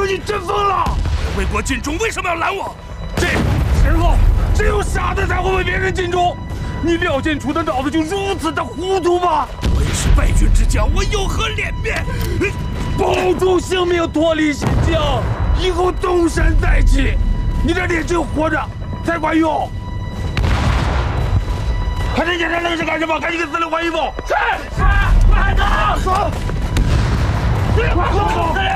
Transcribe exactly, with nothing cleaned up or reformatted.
你真疯了！ 为国尽忠，为什么要拦我？ 这种时候，只有傻子才会为别人尽忠。你廖建楚的脑子就如此的糊涂吗？ 我也是败军之将，我有何脸面？ 保住性命，脱离险境，以后东山再起。你的脸只有活着才管用。还在眼前愣着干什么？赶紧给司令换衣服！是是，快走！走！快走！司令！